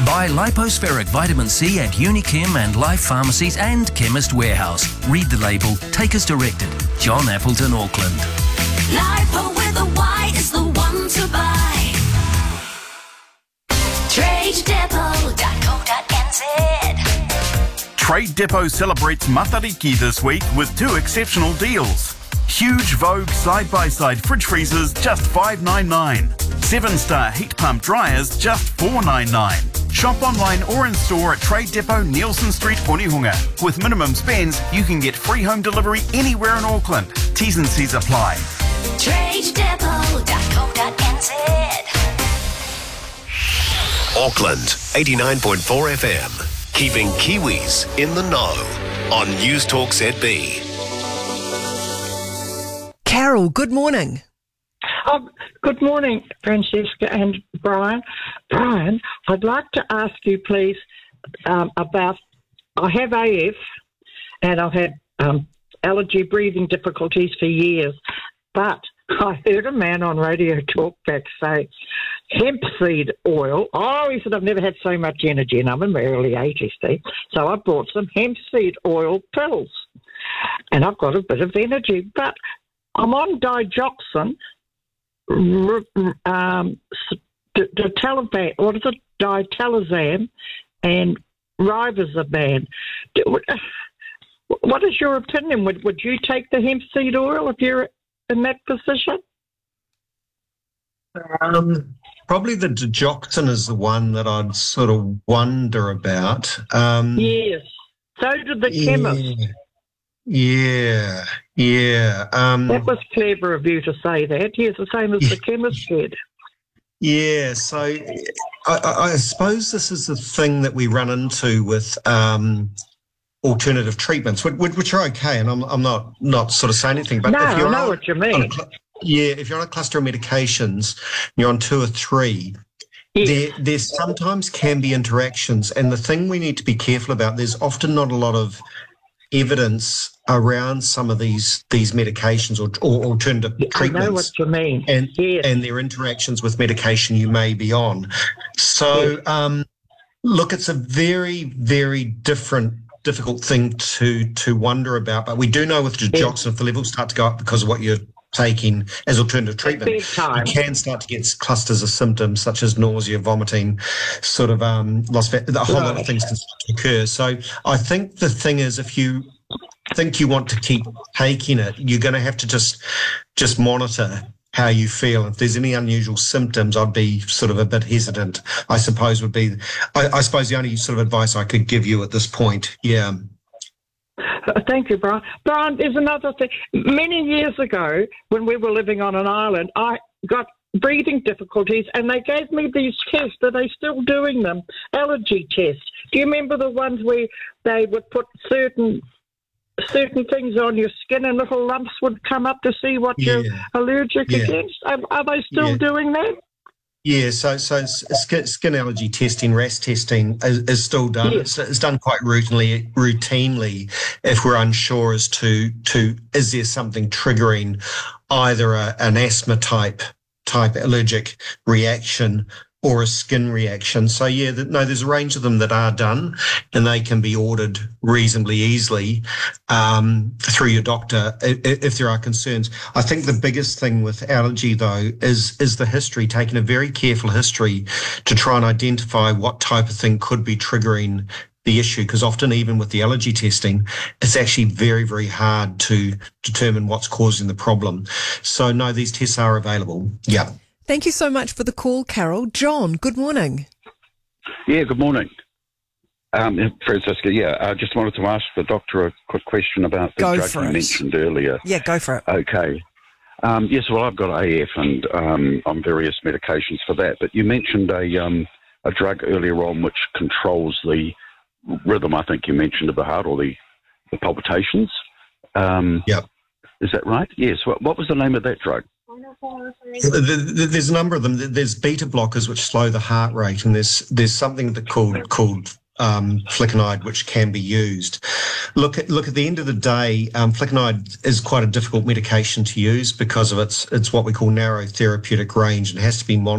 Buy Lipospheric Vitamin C at Unichem and Life Pharmacies and Chemist Warehouse. Read the label. Take as directed. John Appleton, Auckland. Lipo with a Y is the one to buy. TradeDepot.co.nz. Trade Depot celebrates Matariki this week with 2 exceptional deals. Huge Vogue side-by-side fridge freezers, just $5.99. 7-star heat pump dryers, just $4.99. Shop online or in store at Trade Depot, Nielsen Street, Onehunga. With minimum spends, you can get free home delivery anywhere in Auckland. T's and C's apply. TradeDepot.co.nz. Auckland 89.4 FM, keeping Kiwis in the know on News Talk ZB. Carol, good morning. Good morning, Francesca and Brian. Brian, I'd like to ask you, please, about, I have AF and I've had allergy breathing difficulties for years, but I heard a man on Radio Talkback say hemp seed oil. Oh, he said, I've never had so much energy, and I'm in my early 80s, Steve. So I bought some hemp seed oil pills, and I've got a bit of energy, but I'm on digoxin, ditalazam, and rivazolam. What is your opinion? Would you take the hemp seed oil if you're in that position? Probably the digoxin is the one that I'd sort of wonder about. Yes. So did the chemist. Yeah. That was clever of you to say that. Yes, the same as the chemist said. Yeah, so I suppose this is the thing that we run into with alternative treatments, which are okay, and I'm not sort of saying anything. But if you're I know what you mean. If you're on a cluster of medications, you're on 2 or 3. Yeah. There sometimes can be interactions, and the thing we need to be careful about, there's often not a lot of evidence around some of these medications or alternative treatments. I know what you mean. And their interactions with medication you may be on. So, look, it's a very, very difficult thing to wonder about. But we do know with digoxin, if the levels start to go up because of what you're taking as alternative treatment, you can start to get clusters of symptoms such as nausea, vomiting, sort of loss of a whole lot of things can start to occur. So I think the thing is, if you think you want to keep taking it, you're going to have to just monitor how you feel. If there's any unusual symptoms, I'd be sort of a bit hesitant, I suppose would be, I suppose the only sort of advice I could give you at this point. Yeah. Thank you, Brian. Brian, there's another thing. Many years ago, when we were living on an island, I got breathing difficulties, and they gave me these tests. Are they still doing them? Allergy tests. Do you remember the ones where they would put certain things on your skin and little lumps would come up to see what you're allergic against? Are they still doing that? Yeah, so skin allergy testing, RAS testing is still done. Yes. It's done quite routinely if we're unsure as to is there something triggering either an asthma type allergic reaction or a skin reaction. So, there's a range of them that are done, and they can be ordered reasonably easily through your doctor if there are concerns. I think the biggest thing with allergy, though, is the history, taking a very careful history to try and identify what type of thing could be triggering the issue, because often even with the allergy testing, it's actually very, very hard to determine what's causing the problem. So, no, these tests are available. Yeah. Thank you so much for the call, Carol. John, good morning. Yeah, good morning. Francesca, I just wanted to ask the doctor a quick question about the drug you mentioned earlier. Yeah, go for it. Okay. Yes, well, I've got AF and on various medications for that, but you mentioned a drug earlier on which controls the rhythm, I think you mentioned, of the heart or the palpitations. Yeah. Is that right? Yes. What was the name of that drug? There's a number of them. There's beta blockers which slow the heart rate, and there's something that called flecainide which can be used. Look at the end of the day, flecainide is quite a difficult medication to use because of its what we call narrow therapeutic range. It has to be